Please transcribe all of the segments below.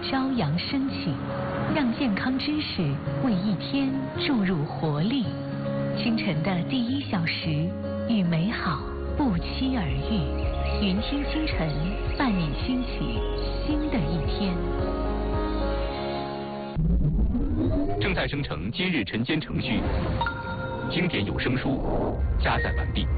朝阳升起，让健康知识为一天注入活力。清晨的第1小时，与美好不期而遇。云听清晨，伴你兴起新的一天。 正在生成今日晨间程序，经典有声书加载完毕。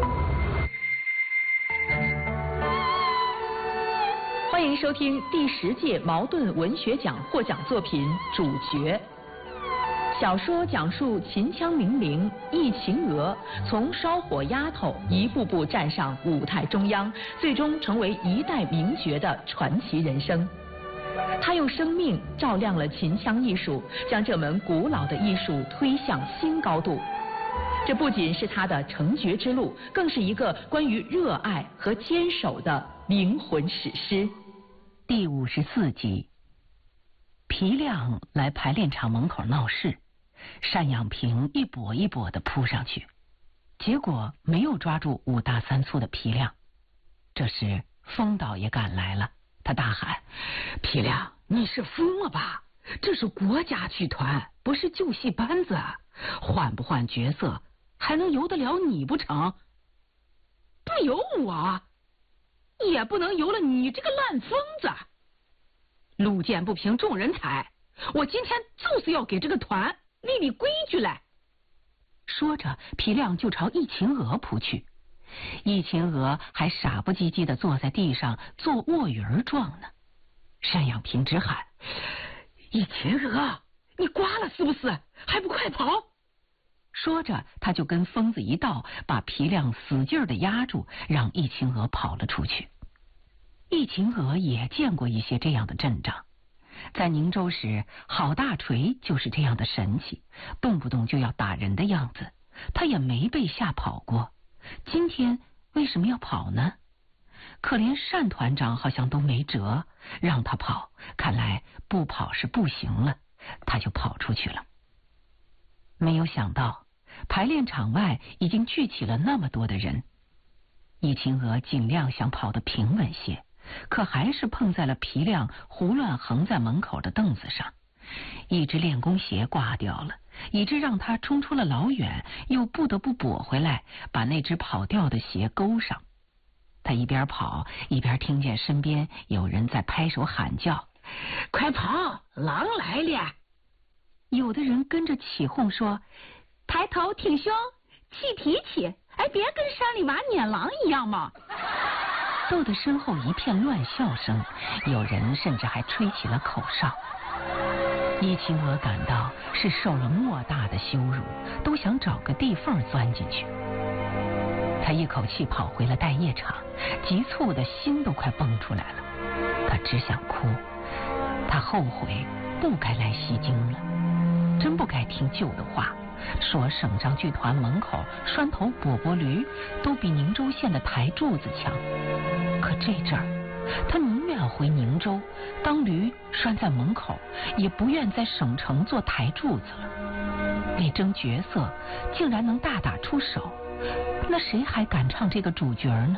欢迎收听第10届茅盾文学奖获奖作品《主角》。小说讲述秦腔名伶易秦娥从烧火丫头一步步站上舞台中央，最终成为一代名角的传奇人生。她用生命照亮了秦腔艺术，将这门古老的艺术推向新高度。这不仅是她的成角之路，更是一个关于热爱和坚守的灵魂史诗。 第54集，皮亮来排练场门口闹事，单养平一跛一跛地扑上去，结果没有抓住5大3粗的皮亮。这时封导也赶来了，他大喊：皮亮，你是疯了吧？这是国家剧团，不是旧戏班子，换不换角色还能由得了你不成？不由我也不能由了你这个烂疯子。路见不平众人踩，我今天就是要给这个团立立规矩来。说着皮亮就朝易秦娥扑去，易秦娥还傻不唧唧地坐在地上做卧云状呢。单养平直喊：易秦娥，你瓜了是不是？还不快跑！说着他就跟疯子一道，把皮亮使劲地压住，让易秦娥跑了出去。易秦娥也见过一些这样的阵仗，在宁州时，郝大锤就是这样的神气，动不动就要打人的样子，他也没被吓跑过。今天为什么要跑呢？可连单团长好像都没辙，让他跑，看来不跑是不行了，他就跑出去了。没有想到排练场外已经聚起了那么多的人，易秦娥尽量想跑得平稳些，可还是碰在了皮亮胡乱横在门口的凳子上，一只练功鞋挂掉了，以致让他冲出了老远，又不得不跛回来，把那只跑掉的鞋勾上。他一边跑一边听见身边有人在拍手喊叫：快跑，狼来了！有的人跟着起哄说：抬头挺胸，气提起，哎，别跟山里娃撵狼一样嘛！逗得身后一片乱笑声，有人甚至还吹起了口哨。易秦娥感到是受了莫大的羞辱，都想找个地缝钻进去。他一口气跑回了待业场，急促的心都快蹦出来了。他只想哭，他后悔不该来西京了，真不该听舅的话，说省上剧团门口拴头跛跛驴都比宁州县的台柱子强。可这阵儿他宁愿回宁州当驴拴在门口，也不愿在省城做台柱子了。为争角色竟然能大打出手，那谁还敢唱这个主角呢？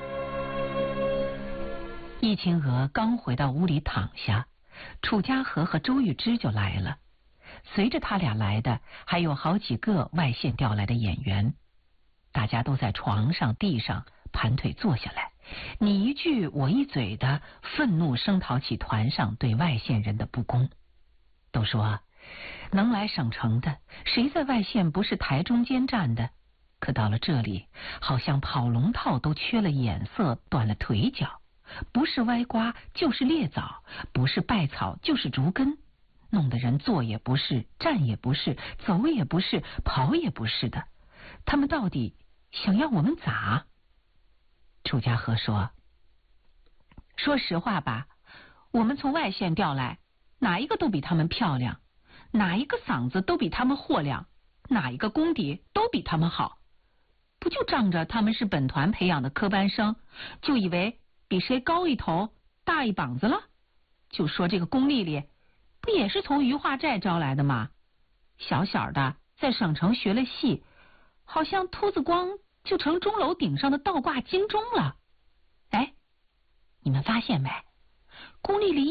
易秦娥刚回到屋里躺下，楚家和和周玉芝就来了。随着他俩来的还有好几个外县调来的演员，大家都在床上地上盘腿坐下来，你一句我一嘴的愤怒声讨起团上对外县人的不公。都说能来省城的，谁在外县不是台中间站的？可到了这里，好像跑龙套都缺了眼色，断了腿脚，不是歪瓜就是裂枣，不是败草就是竹根，弄得人坐也不是，站也不是，走也不是，跑也不是的。他们到底想要我们咋？楚家和说：说实话吧，我们从外县调来，哪一个都比他们漂亮，哪一个嗓子都比他们豁亮，哪一个功底都比他们好，不就仗着他们是本团培养的科班生，就以为比谁高一头大一膀子了？就说这个龚丽丽不也是从余化寨招来的吗？小小的在省城学了戏，好像秃子光就成钟楼顶上的倒挂金钟了。哎，你们发现没？龚丽丽